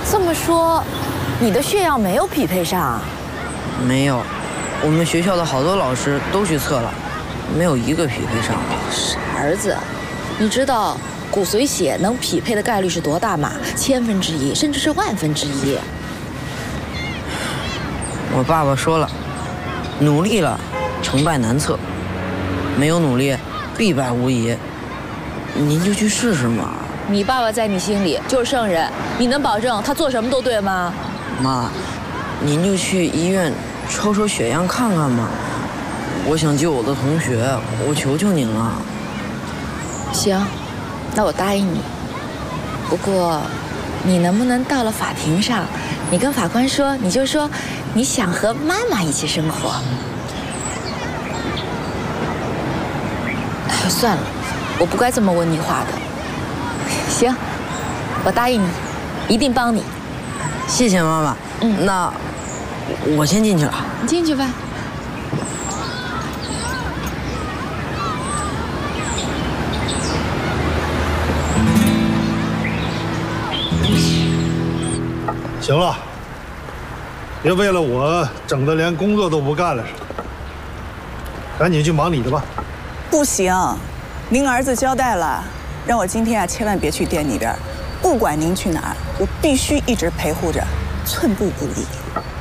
这么说，你的血样没有匹配上啊？ 没有，我们学校的好多老师都去测了，没有一个匹配上。 傻儿子，你知道骨髓血能匹配的概率是多大吗？1/1000，甚至是1/1000。 我爸爸说了，努力了，成败难测；没有努力，必败无疑。您就去试试嘛。 你爸爸在你心里就是圣人，你能保证他做什么都对吗？ 妈，您就去医院抽抽血样看看嘛。我想救我的同学，我求求您了。 行，那我答应你。不过，你能不能到了法庭上，你跟法官说，你就说你想和妈妈一起生活。哎，算了，我不该这么问你话的。行，我答应你，一定帮你。 谢谢妈妈。那我先进去了。 你进去吧。 行了，别为了我整得连工作都不干了似的。赶紧去忙你的吧。 不行，您儿子交代了，让我今天千万别去店里边，不管您去哪儿，我必须一直陪护着，寸步不离。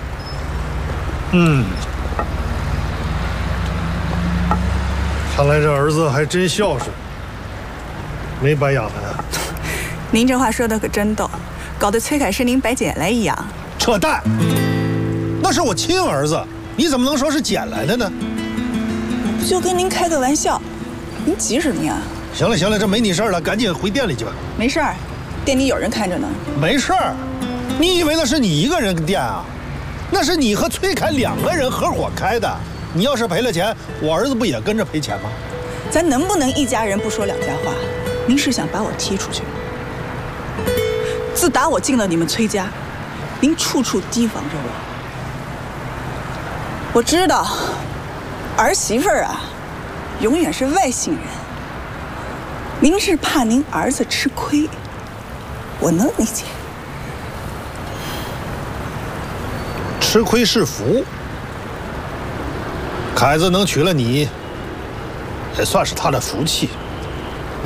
看来这儿子还真孝顺，没白养他。 您这话说的可真逗，搞得崔凯是您白捡来一样。 扯淡！那是我亲儿子，你怎么能说是捡来的呢？ 不就跟您开个玩笑，您急什么呀？ 行了行了，这没你事儿了，赶紧回店里去吧。 没事儿，店里有人看着呢。 没事儿，你以为那是你一个人店啊？那是你和崔凯2个人合伙开的。你要是赔了钱，我儿子不也跟着赔钱吗？ 咱能不能一家人不说两家话？您是想把我踢出去吗？自打我进了你们崔家，您处处提防着我。我知道，儿媳妇儿啊，永远是外姓人。您是怕您儿子吃亏，我能理解。 吃亏是福，凯子能娶了你，也算是他的福气。